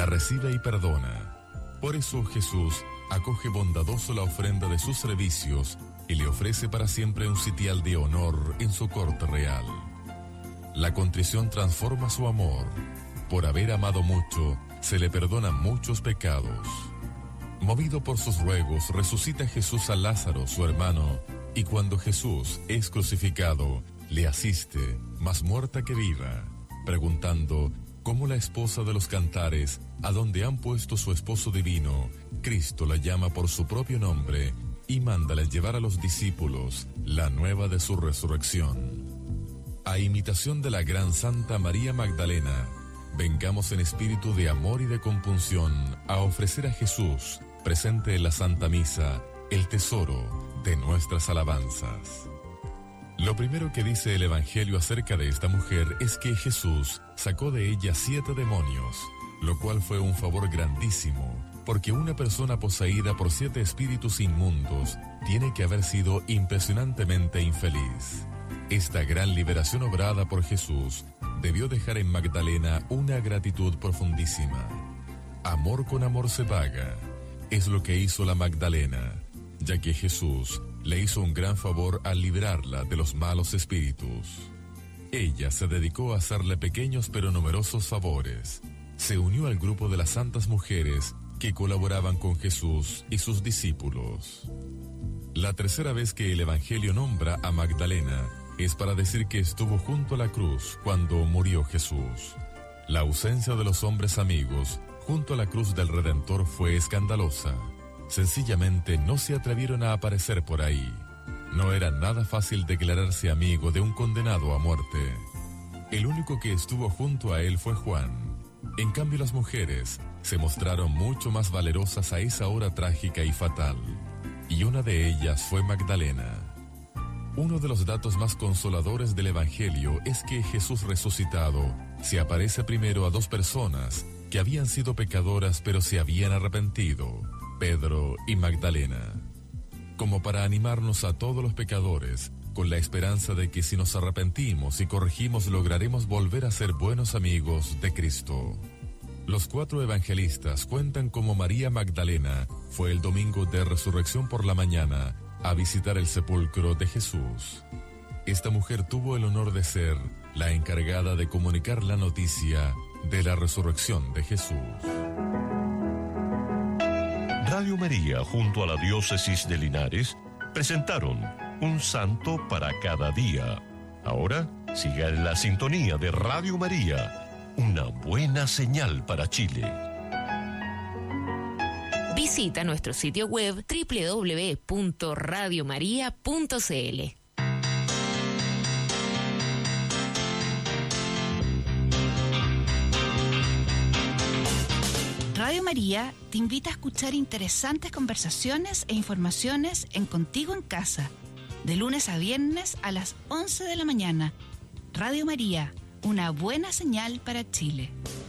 la recibe y perdona. Por eso Jesús acoge bondadoso la ofrenda de sus servicios y le ofrece para siempre un sitial de honor en su corte real. La contrición transforma su amor. Por haber amado mucho, se le perdonan muchos pecados. Movido por sus ruegos, resucita Jesús a Lázaro, su hermano, y cuando Jesús es crucificado, le asiste, más muerta que viva, preguntando cómo la esposa de los cantares, a donde han puesto su esposo divino, Cristo la llama por su propio nombre y mándale llevar a los discípulos la nueva de su resurrección. A imitación de la gran Santa María Magdalena, vengamos en espíritu de amor y de compunción a ofrecer a Jesús, presente en la Santa Misa, el tesoro de nuestras alabanzas. Lo primero que dice el Evangelio acerca de esta mujer es que Jesús sacó de ella 7 demonios, lo cual fue un favor grandísimo, porque una persona poseída por 7 espíritus inmundos tiene que haber sido impresionantemente infeliz. Esta gran liberación obrada por Jesús debió dejar en Magdalena una gratitud profundísima. Amor con amor se paga, es lo que hizo la Magdalena, ya que Jesús le hizo un gran favor al liberarla de los malos espíritus. Ella se dedicó a hacerle pequeños pero numerosos favores. Se unió al grupo de las santas mujeres que colaboraban con Jesús y sus discípulos. La tercera vez que el Evangelio nombra a Magdalena es para decir que estuvo junto a la cruz cuando murió Jesús. La ausencia de los hombres amigos junto a la cruz del Redentor fue escandalosa. Sencillamente no se atrevieron a aparecer por ahí. No era nada fácil declararse amigo de un condenado a muerte. El único que estuvo junto a él fue Juan. En cambio, las mujeres se mostraron mucho más valerosas a esa hora trágica y fatal. Y una de ellas fue Magdalena. Uno de los datos más consoladores del Evangelio es que Jesús resucitado se aparece primero a 2 personas que habían sido pecadoras pero se habían arrepentido: Pedro y Magdalena, como para animarnos a todos los pecadores, con la esperanza de que si nos arrepentimos y corregimos lograremos volver a ser buenos amigos de Cristo. Los 4 evangelistas cuentan cómo María Magdalena fue el domingo de resurrección por la mañana a visitar el sepulcro de Jesús. Esta mujer tuvo el honor de ser la encargada de comunicar la noticia de la resurrección de Jesús. Radio María junto a la Diócesis de Linares presentaron Un Santo para Cada Día. Ahora siga en la sintonía de Radio María, una buena señal para Chile. Visita nuestro sitio web www.radiomaria.cl. Radio María te invita a escuchar interesantes conversaciones e informaciones en Contigo en Casa, de lunes a viernes a las 11 de la mañana. Radio María, una buena señal para Chile.